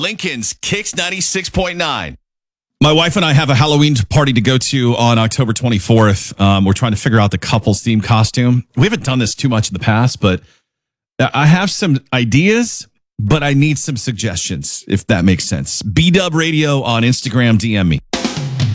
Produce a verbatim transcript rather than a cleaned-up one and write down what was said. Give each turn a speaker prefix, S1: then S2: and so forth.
S1: Lincoln's Kicks ninety-six point nine.
S2: My wife and I have a Halloween party to go to on October twenty-fourth. Um, we're trying to figure out the couples theme costume. We haven't done this too much in the past, but I have some ideas, but I need some suggestions, if that makes sense. B-Dub Radio on Instagram, D M me.